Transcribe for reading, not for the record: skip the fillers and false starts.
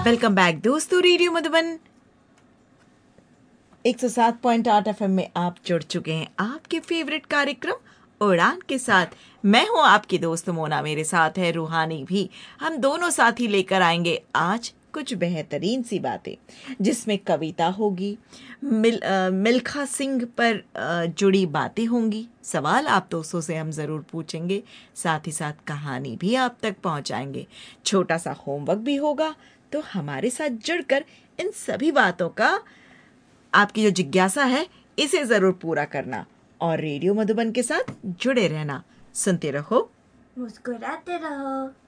Welcome back दोस्तों, radio Madhuban 107.8 FM में आप जुड़ चुके हैं आपके फेवरेट कार्यक्रम उड़ान के साथ। मैं हूं आपकी दोस्त मोना, मेरे साथ है रूहानी भी। हम दोनों साथ ही लेकर आएंगे आज कुछ बेहतरीन सी बातें, जिसमें कविता होगी, मिल्खा सिंह पर जुड़ी बातें होंगी, सवाल आप दोस्तों से हम ज़रूर पूछेंगे, साथ ही साथ कहानी भी आप तक पहुंचाएंगे, छोटा सा होमवर्क भी होगा। तो हमारे साथ जुड़कर इन सभी बातों का, आपकी जो जिज्ञासा है, इसे ज़रूर पूरा करना और रेडियो मधुबन के साथ जुड़े रहना। सुनते रहो, मुस्कुराते रहो।